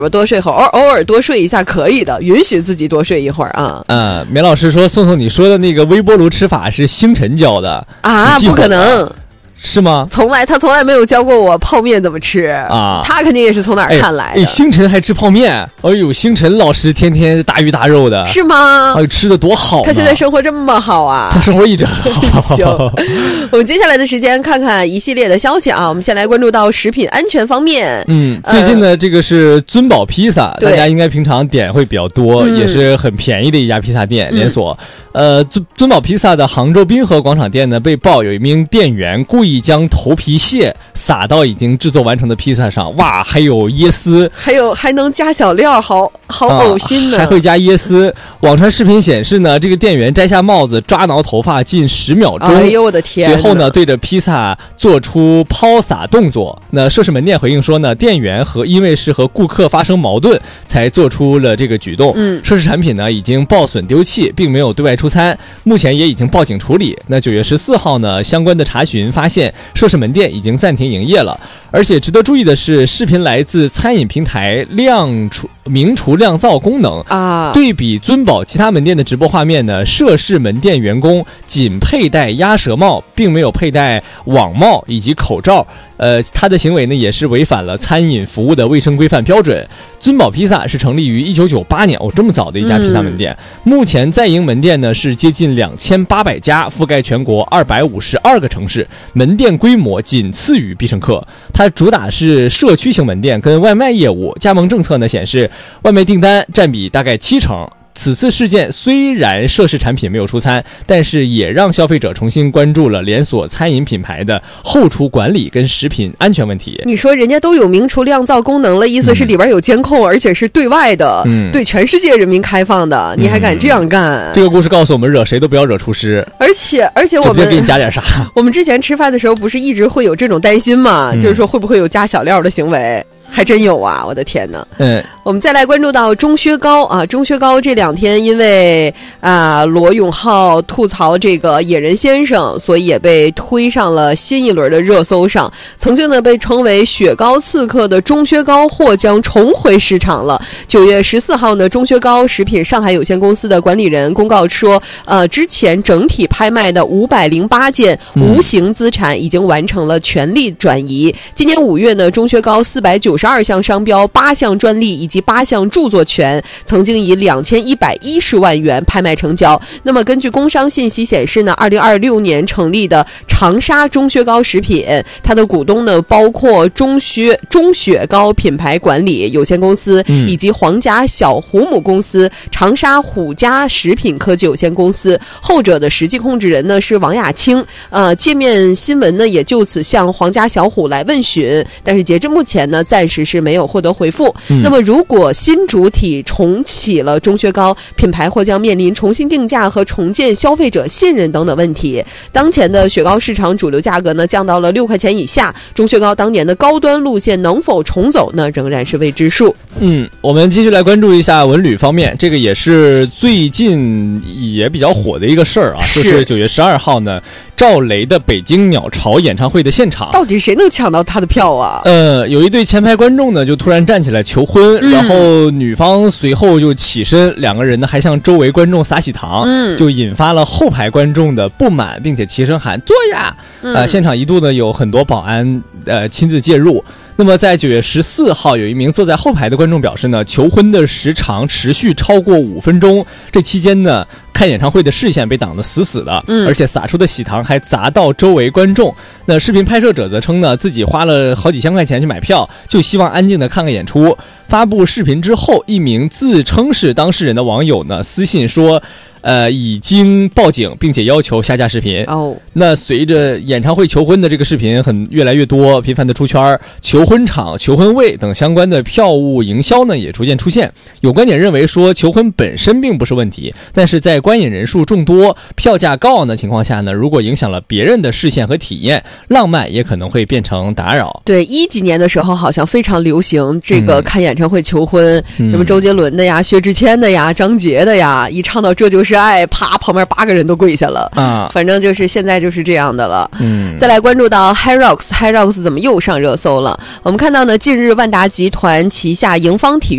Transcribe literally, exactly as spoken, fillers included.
多睡会儿，偶尔多睡一下可以的，允许自己多睡一会儿啊。 嗯，棉老师说，宋宋你说的那个微波炉吃法是星辰教的啊？不可能。 是吗？ 从来他从来没有教过我泡面怎么吃啊！他肯定也是从哪儿看来的。 哎，星辰还吃泡面？哎呦，星辰老师天天大鱼大肉的， 是吗？ 哎，吃的多好！ 他现在生活这么好啊！ 他生活一直很好。 行，我们接下来的时间看看一系列的消息啊。我们先来关注到食品安全方面。 嗯，最近呢，这个是尊宝披萨，大家应该平常点会比较多，也是很便宜的一家披萨店连锁。呃，尊尊宝披萨的杭州滨河广场店呢，被曝有一名店员故意将头皮屑撒到已经制作完成的披萨上，哇，还有椰丝， 还有还能加小料，好好呕心呢、 啊！还会加椰丝。网传视频显示呢，这个店员摘下帽子抓挠头发近十秒钟， 哎呦我的天！ 随后呢，对着披萨做出抛洒动作。那涉事门店回应说呢，店员和因为是和顾客发生矛盾，才做出了这个举动。 嗯， 涉事产品呢已经报损丢弃，并没有对外出餐，目前也已经报警处理。那九月十四号呢，相关的查询发现，涉事门店已经暂停营业了。而且值得注意的是，视频来自餐饮平台亮厨明厨亮灶功能啊。 对比尊宝其他门店的直播画面呢，涉事门店员工仅佩戴鸭舌帽，并没有佩戴网帽以及口罩。呃，他的行为呢也是违反了餐饮服务的卫生规范标准。尊宝披萨是成立于一九九八年，哦，这么早的一家披萨门店。嗯、目前在营门店呢是接近两千八百家，覆盖全国二百五十二个城市，门店规模仅次于必胜客。它主打是社区型门店跟外卖业务，加盟政策呢显示外卖订单占比大概七成。此次事件虽然涉事产品没有出餐，但是也让消费者重新关注了连锁餐饮品牌的后厨管理跟食品安全问题。 你说人家都有明厨亮灶功能了，意思是里边有监控，嗯、而且是对外的，嗯、对全世界人民开放的，你还敢这样干？ 嗯、这个故事告诉我们，惹谁都不要惹厨师。 而且而且我们给你加点啥？ 我们之前吃饭的时候不是一直会有这种担心吗？嗯、就是说会不会有加小料的行为？还真有啊！我的天哪。 嗯， 我们再来关注到钟薛高啊，钟薛高这两天因为啊罗永浩吐槽这个野人先生，所以也被推上了新一轮的热搜上。曾经呢被称为雪糕刺客的钟薛高或将重回市场了。九月十四号呢，钟薛高食品上海有限公司的管理人公告说，呃，之前整体拍卖的五百零八件无形资产已经完成了权利转移。嗯、今年五月呢，钟薛高四百九十二项商标、八项专利以及八项著作权，曾经以两千一百一十万元拍卖成交。那么根据工商信息显示呢，二零二六年成立的长沙钟薛高食品，它的股东呢包括钟薛钟雪糕品牌管理有限公司、嗯、以及皇家小虎母公司、长沙虎家食品科技有限公司。后者的实际控制人呢是王亚清。呃，界面新闻呢也就此向皇家小虎来问询，但是截至目前呢，暂时是没有获得回复。嗯、那么如果新主体重启了钟薛高，品牌或将面临重新定价和重建消费者信任等等问题。当前的雪糕市场主流价格呢降到了六块钱以下，钟薛高当年的高端路线能否重走呢，仍然是未知数。 嗯，我们继续来关注一下文旅方面，这个也是最近也比较火的一个事儿啊，是就是九月十二号呢，赵雷的北京鸟巢演唱会的现场， 到底谁能抢到他的票啊？ 呃，有一对前排观众呢就突然站起来求婚，嗯、然后女方随后就起身，两个人呢还向周围观众撒喜糖，嗯，就引发了后排观众的不满，并且齐声喊坐呀。嗯、呃，现场一度呢有很多保安呃亲自介入。那么在九月十四号，有一名坐在后排的观众表示呢，求婚的时长持续超过五分钟，这期间呢，看演唱会的视线被挡得死死的，嗯，而且撒出的喜糖还砸到周围观众。那视频拍摄者则称呢，自己花了好几千块钱去买票，就希望安静的看个演出。发布视频之后，一名自称是当事人的网友呢私信说，呃，已经报警，并且要求下架视频。哦，那随着演唱会求婚的这个视频很越来越多，频繁的出圈，求婚场、求婚位等相关的票务营销呢也逐渐出现。有观点认为说，求婚本身并不是问题，但是在观影人数众多、票价高昂的情况下呢，如果影响了别人的视线和体验，浪漫也可能会变成打扰。 对，一几年的时候好像非常流行这个看演唱会求婚，嗯、什么周杰伦的呀、薛之谦的呀、张杰的呀，一唱到这就是爱，啪，旁边八个人都跪下了啊！反正就是现在就是这样的了。嗯，再来关注到 HYROX，HYROX 怎么又上热搜了？我们看到呢，近日万达集团旗下盈方体育